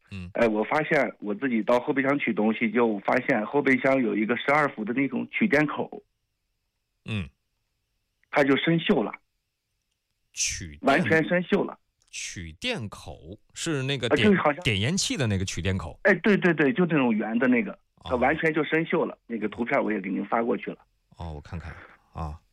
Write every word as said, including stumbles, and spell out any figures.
嗯， 哎，我发现我自己到后备箱取东西，就发现后备箱有一个十二伏的那种取电口， 嗯， 它就生锈了， 取电完全生锈了。 取电口是那个啊，就点好像， 点烟器的那个取电口。 哎，对对对，就那种圆的那个，它哦完全就生锈了。那个图片我也给您发过去了。 哦，我看看啊。